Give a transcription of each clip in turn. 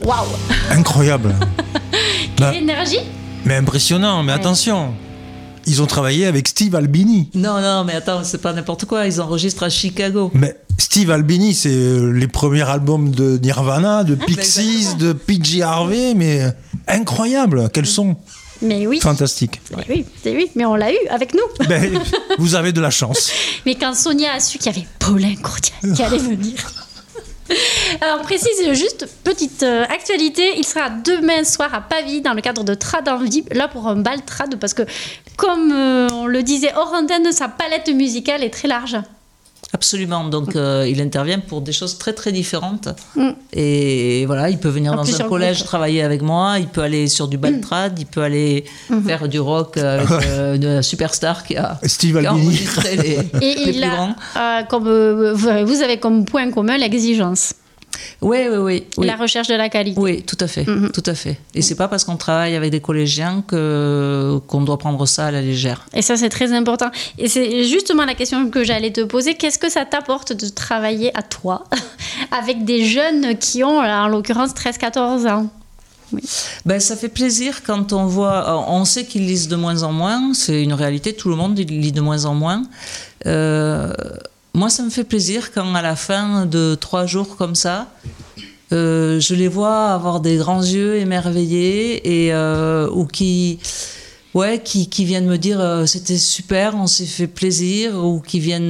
Waouh. Incroyable. Quelle énergie. Mais impressionnant, mais attention. Ils ont travaillé avec Steve Albini. Non, mais attends, c'est pas n'importe quoi. Ils enregistrent à Chicago. Mais Steve Albini, c'est les premiers albums de Nirvana, de Pixies, de PJ Harvey, mais incroyable. Quels son. Mais oui. Fantastique. Oui, mais on l'a eu avec nous. Ben, vous avez de la chance. Mais quand Sonia a su qu'il y avait Paulin Courdial qui allait venir. Alors, précise juste, petite actualité, il sera demain soir à Pavie dans le cadre de Trad en Vie, là pour un bal trad, parce que comme on le disait hors antenne, sa palette musicale est très large. Absolument, donc il intervient pour des choses très très différentes. Et voilà, il peut venir dans un collège travailler avec moi, il peut aller sur du baltrad, il peut aller faire du rock avec une superstar qui a enregistré les plus grands. Comme, vous avez comme point commun l'exigence. Oui. La recherche de la qualité. Oui, tout à fait, tout à fait. Et c'est pas parce qu'on travaille avec des collégiens qu'on doit prendre ça à la légère. Et ça, c'est très important. Et c'est justement la question que j'allais te poser. Qu'est-ce que ça t'apporte de travailler à toi avec des jeunes qui ont, en l'occurrence, 13-14 ans? Oui. Ben, ça fait plaisir quand on voit... On sait qu'ils lisent de moins en moins. C'est une réalité, tout le monde lit de moins en moins. Moi, ça me fait plaisir quand, à la fin de 3 jours comme ça, je les vois avoir des grands yeux émerveillés ou qui viennent me dire c'était super, on s'est fait plaisir, ou qui viennent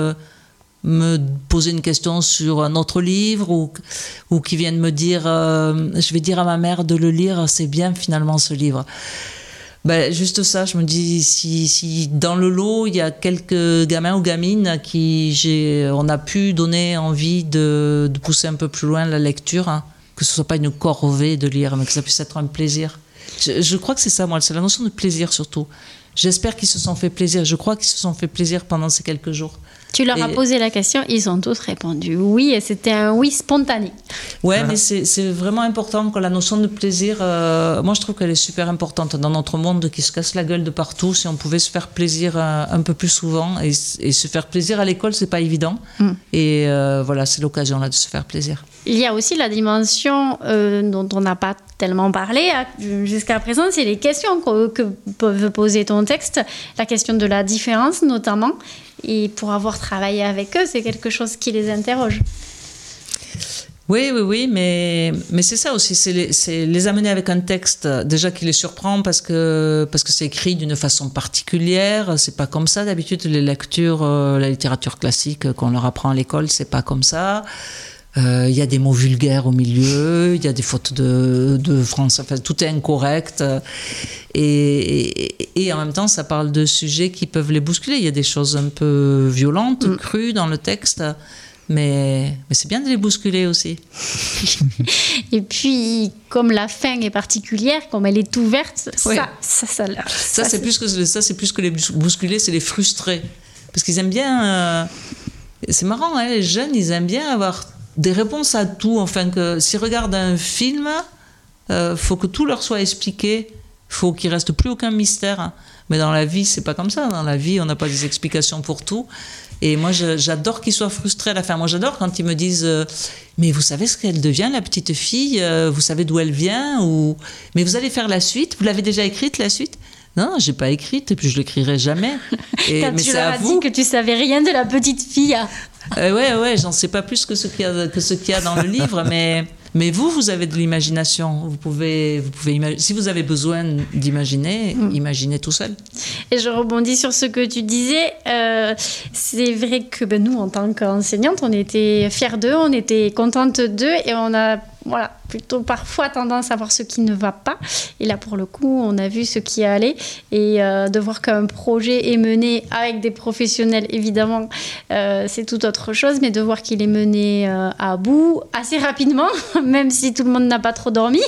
me poser une question sur un autre livre, ou qui viennent me dire je vais dire à ma mère de le lire, c'est bien finalement ce livre. Ben, juste ça, je me dis, si dans le lot, il y a quelques gamins ou gamines à qui on a pu donner envie de pousser un peu plus loin la lecture, hein, que ce ne soit pas une corvée de lire, mais que ça puisse être un plaisir. Je crois que c'est ça, moi, c'est la notion de plaisir surtout. J'espère qu'ils se sont fait plaisir, je crois qu'ils se sont fait plaisir pendant ces quelques jours. Tu leur as posé la question, ils ont tous répondu oui, et c'était un oui spontané. Ouais, mais c'est vraiment important que la notion de plaisir, moi je trouve qu'elle est super importante dans notre monde qui se casse la gueule de partout. Si on pouvait se faire plaisir un peu plus souvent, et se faire plaisir à l'école, c'est pas évident. Et voilà, c'est l'occasion là de se faire plaisir. Il y a aussi la dimension dont on n'a pas tellement parlé jusqu'à présent, c'est les questions que peuvent poser ton texte, la question de la différence notamment. Et pour avoir travaillé avec eux, c'est quelque chose qui les interroge. Oui, mais c'est ça aussi, c'est les amener avec un texte déjà qui les surprend parce que c'est écrit d'une façon particulière. C'est pas comme ça d'habitude les lectures, la littérature classique qu'on leur apprend à l'école, c'est pas comme ça. Il y a des mots vulgaires au milieu, il y a des fautes de français, enfin, tout est incorrect. Et en même temps, ça parle de sujets qui peuvent les bousculer. Il y a des choses un peu violentes, crues dans le texte, mais c'est bien de les bousculer aussi. Et puis, comme la fin est particulière, comme elle est ouverte, ça c'est plus que les bousculer, c'est les frustrer. Parce qu'ils aiment bien... c'est marrant, hein, les jeunes, ils aiment bien avoir des réponses à tout. Enfin, que s'ils regardent un film, faut que tout leur soit expliqué. Faut qu'il reste plus aucun mystère. Mais dans la vie, c'est pas comme ça. Dans la vie, on n'a pas des explications pour tout. Et moi, j'adore qu'ils soient frustrés à la fin. Moi, j'adore quand ils me disent mais vous savez ce qu'elle devient, la petite fille, vous savez d'où elle vient, ou mais vous allez faire la suite, vous l'avez déjà écrite, la suite? Non, j'ai pas écrite et puis je l'écrirai jamais. Quand mais tu leur as dit que tu savais rien de la petite fille. Ouais, j'en sais pas plus que ce qu'il y a dans le livre, mais vous avez de l'imagination. Vous pouvez imaginer. Si vous avez besoin d'imaginer, imaginez tout seul. Et je rebondis sur ce que tu disais. C'est vrai que nous, en tant qu'enseignantes, on était fiers d'eux, on était contentes d'eux, et on a plutôt parfois tendance à voir ce qui ne va pas. Et là, pour le coup, on a vu ce qui allait. Et de voir qu'un projet est mené avec des professionnels, évidemment, c'est tout autre chose. Mais de voir qu'il est mené à bout assez rapidement, même si tout le monde n'a pas trop dormi.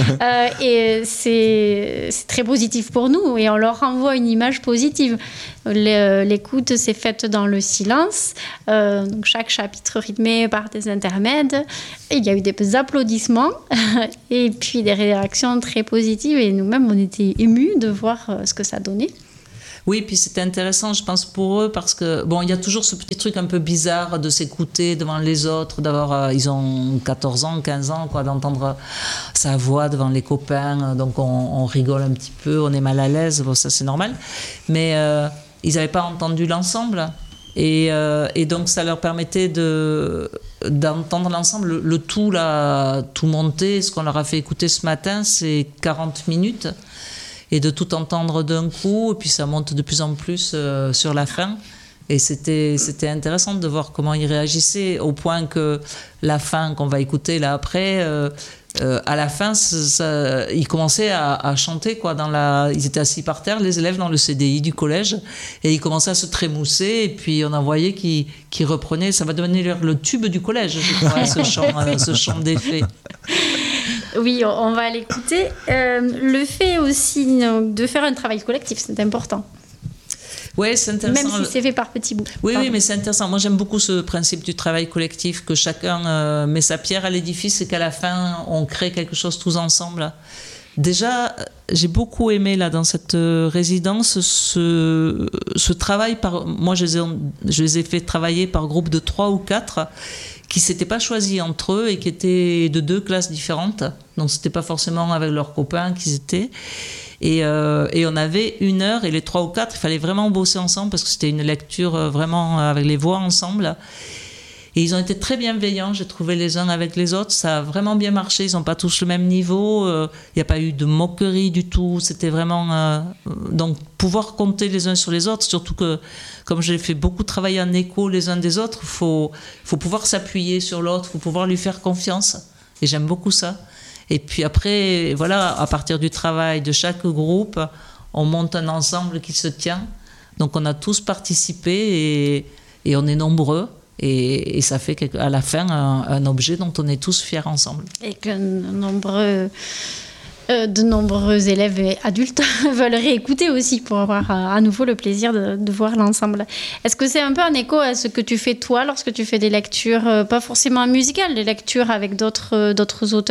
Et c'est très positif pour nous. Et on leur renvoie une image positive. L'écoute s'est faite dans le silence. Donc chaque chapitre rythmé par des intermèdes. Et il y a eu des applaudissements et puis des réactions très positives. Et nous-mêmes, on était émus de voir ce que ça donnait. Oui, puis c'était intéressant, je pense, pour eux, parce que, bon, il y a toujours ce petit truc un peu bizarre de s'écouter devant les autres, d'avoir, ils ont 14 ans, 15 ans, quoi, d'entendre sa voix devant les copains, donc on rigole un petit peu, on est mal à l'aise, bon, ça c'est normal, mais ils n'avaient pas entendu l'ensemble, et donc ça leur permettait d'entendre l'ensemble, le tout, là, tout monter, ce qu'on leur a fait écouter ce matin, c'est 40 minutes, et de tout entendre d'un coup, et puis ça monte de plus en plus sur la fin. Et c'était intéressant de voir comment ils réagissaient, au point que la fin qu'on va écouter là après, à la fin, ils commençaient à chanter, quoi. Ils étaient assis par terre, les élèves, dans le CDI du collège, et ils commençaient à se trémousser, et puis on en voyait qu'ils reprenaient. Ça va devenir le tube du collège, je crois, ce chant des fées. Oui, on va l'écouter. Le fait aussi de faire un travail collectif, c'est important. Oui, c'est intéressant. Même si c'est fait par petits bouts. Oui, mais c'est intéressant. Moi, j'aime beaucoup ce principe du travail collectif, que chacun met sa pierre à l'édifice et qu'à la fin, on crée quelque chose tous ensemble. Déjà, j'ai beaucoup aimé, là, dans cette résidence, ce travail. Moi, je les ai fait travailler par groupe de 3 ou 4 qui ne s'étaient pas choisis entre eux et qui étaient de 2 classes différentes. Donc, ce n'était pas forcément avec leurs copains qu'ils étaient. Et on avait 1 heure, et les 3 ou 4, il fallait vraiment bosser ensemble parce que c'était une lecture vraiment avec les voix ensemble. Et ils ont été très bienveillants, j'ai trouvé, les uns avec les autres. Ça a vraiment bien marché, ils n'ont pas tous le même niveau. Il n'y a pas eu de moquerie du tout. C'était vraiment... donc, pouvoir compter les uns sur les autres, surtout que, comme j'ai fait beaucoup travailler en écho les uns des autres, il faut pouvoir s'appuyer sur l'autre, il faut pouvoir lui faire confiance. Et j'aime beaucoup ça. Et puis après, voilà, à partir du travail de chaque groupe, on monte un ensemble qui se tient. Donc on a tous participé et on est nombreux. Et ça fait à la fin un objet dont on est tous fiers ensemble. Et que de nombreux élèves et adultes veulent réécouter aussi pour avoir à nouveau le plaisir de voir l'ensemble. Est-ce que c'est un peu un écho à ce que tu fais toi lorsque tu fais des lectures, pas forcément musicales, des lectures avec d'autres auteurs ?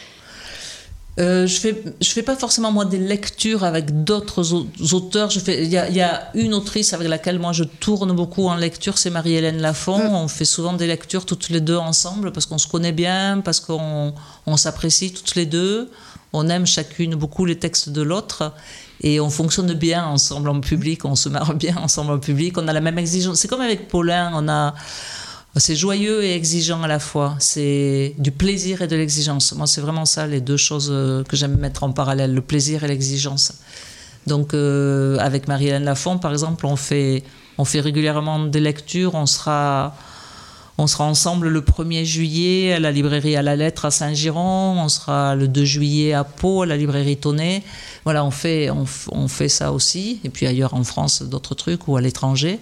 Je fais pas forcément moi des lectures avec d'autres auteurs. Il y a une autrice avec laquelle moi je tourne beaucoup en lecture, c'est Marie-Hélène Lafont. On fait souvent des lectures toutes les deux ensemble parce qu'on se connaît bien, parce qu'on s'apprécie toutes les deux. On aime chacune beaucoup les textes de l'autre et on fonctionne bien ensemble en public. On se marre bien ensemble en public. On a la même exigence. C'est comme avec Paulin, c'est joyeux et exigeant à la fois. C'est du plaisir et de l'exigence. Moi, c'est vraiment ça, les 2 choses que j'aime mettre en parallèle, le plaisir et l'exigence. Donc, avec Marie-Hélène Lafont, par exemple, on fait régulièrement des lectures. On sera ensemble le 1er juillet à la librairie à la lettre à Saint-Giron. On sera le 2 juillet à Pau, à la librairie Tonnet. Voilà, on fait ça aussi. Et puis ailleurs en France, d'autres trucs, ou à l'étranger.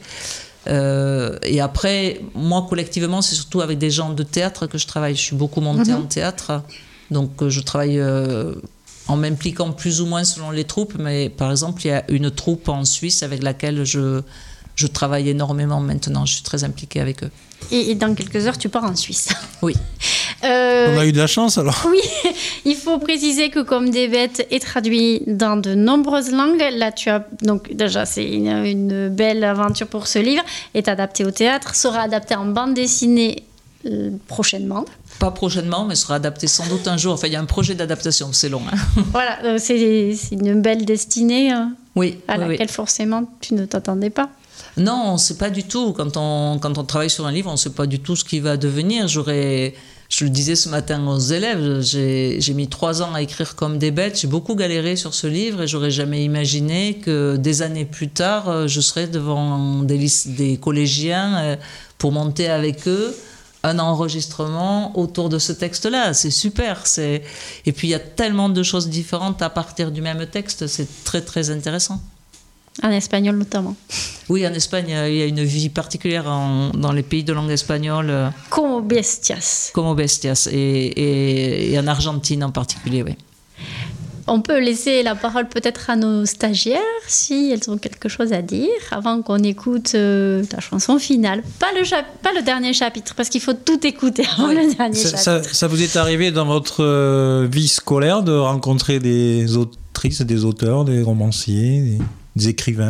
Et après, moi collectivement, c'est surtout avec des gens de théâtre que je travaille. Je suis beaucoup montée en théâtre, donc je travaille en m'impliquant plus ou moins selon les troupes. Mais par exemple, il y a une troupe en Suisse avec laquelle je travaille énormément maintenant. Je suis très impliquée avec eux. Et dans quelques heures, tu pars en Suisse. Oui. On a eu de la chance alors. Oui, il faut préciser que Comme des bêtes est traduit dans de nombreuses langues. Là, donc déjà, c'est une belle aventure pour ce livre. Est adapté au théâtre, sera adapté en bande dessinée prochainement. Pas prochainement, mais sera adapté sans doute un jour. Enfin, il y a un projet d'adaptation, c'est long. Voilà, c'est une belle destinée à laquelle forcément tu ne t'attendais pas. Non, on ne sait pas du tout. Quand on travaille sur un livre, on ne sait pas du tout ce qu'il va devenir. Je le disais ce matin aux élèves, j'ai mis 3 ans à écrire Comme des bêtes. J'ai beaucoup galéré sur ce livre et j'aurais jamais imaginé que des années plus tard, je serais devant des collégiens pour monter avec eux un enregistrement autour de ce texte-là. C'est super. Et puis il y a tellement de choses différentes à partir du même texte. C'est très très intéressant. En espagnol notamment. Oui, en Espagne, il y a une vie particulière dans les pays de langue espagnole. Como bestias. Como bestias. Et en Argentine en particulier, oui. On peut laisser la parole peut-être à nos stagiaires, si elles ont quelque chose à dire, avant qu'on écoute ta chanson finale. Pas le dernier chapitre, parce qu'il faut tout écouter avant le dernier chapitre. Ça vous est arrivé dans votre vie scolaire de rencontrer des autrices, des auteurs, des romanciers, des écrivains ?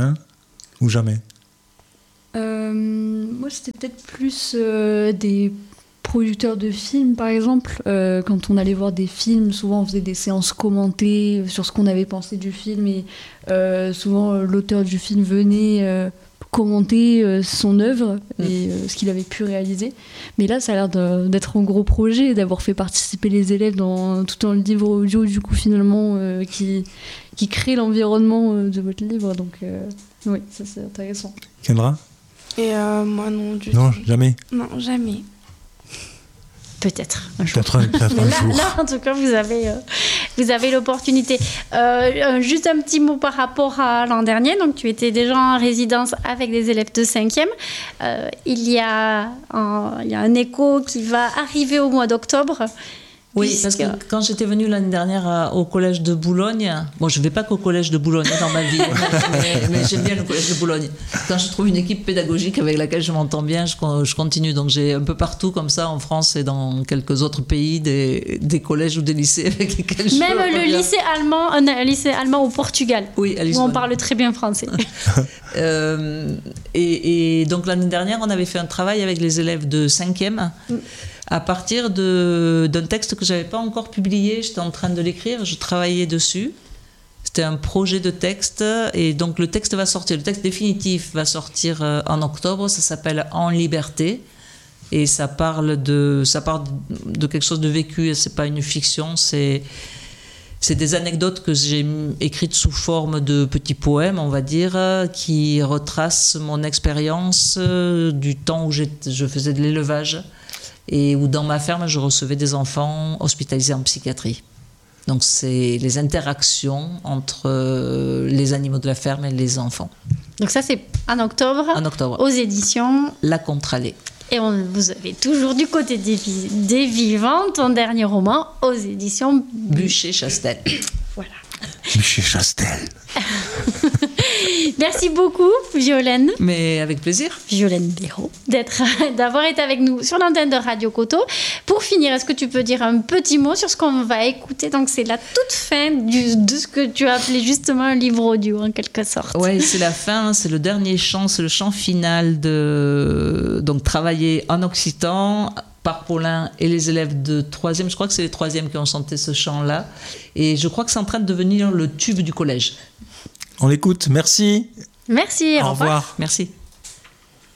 ou jamais? Moi, c'était peut-être plus des producteurs de films, par exemple. Quand on allait voir des films, souvent on faisait des séances commentées sur ce qu'on avait pensé du film et souvent l'auteur du film venait commenter son œuvre et ce qu'il avait pu réaliser. Mais là, ça a l'air d'être un gros projet, d'avoir fait participer les élèves tout dans le livre audio, du coup, finalement, qui crée l'environnement de votre livre. Donc, oui, ça c'est intéressant. Kendra? Et moi, non, du Non, tout. jamais. Non, jamais. Peut-être un jour. Peut-être Mais un là, jour. là, en tout cas, vous avez l'opportunité. Juste un petit mot par rapport à l'an dernier. Donc, tu étais déjà en résidence avec des élèves de 5e. Il y a un écho qui va arriver au mois d'octobre. Oui, parce que quand j'étais venue l'année dernière au collège de Boulogne, bon, je ne vais pas qu'au collège de Boulogne dans ma vie, mais j'aime bien le collège de Boulogne. Quand je trouve une équipe pédagogique avec laquelle je m'entends bien, je continue. Donc j'ai un peu partout comme ça en France et dans quelques autres pays des collèges ou des lycées avec lesquels je Même le bien. lycée allemand au Portugal, Oui, à où Lisbonne. on parle très bien français. Et donc l'année dernière, on avait fait un travail avec les élèves de 5e. À partir d'un texte que je n'avais pas encore publié, j'étais en train de l'écrire, je travaillais dessus. C'était un projet de texte et donc le texte va sortir, le texte définitif va sortir en octobre, ça s'appelle En liberté et ça parle de quelque chose de vécu, c'est pas une fiction, c'est des anecdotes que j'ai écrites sous forme de petits poèmes, on va dire, qui retracent mon expérience du temps où je faisais de l'élevage. Et où dans ma ferme, je recevais des enfants hospitalisés en psychiatrie. Donc c'est les interactions entre les animaux de la ferme et les enfants. Donc ça, c'est en octobre, aux éditions La Contralée. Et vous avez toujours du côté des vivants, ton dernier roman, aux éditions Bûcher-Chastel. Voilà. Bûcher-Chastel. Merci beaucoup, Violaine. Mais avec plaisir. Violaine Béraud, d'avoir été avec nous sur l'antenne de Radio Coteau. Pour finir, est-ce que tu peux dire un petit mot sur ce qu'on va écouter? Donc, c'est la toute fin de ce que tu as appelé justement un livre audio, en quelque sorte. Oui, c'est la fin, c'est le dernier chant, c'est le chant final donc travaillé en occitan par Paulin et les élèves de 3e. Je crois que c'est les 3e qui ont chanté ce chant-là. Et je crois que c'est en train de devenir le tube du collège. On l'écoute, merci. Merci, au revoir. Merci.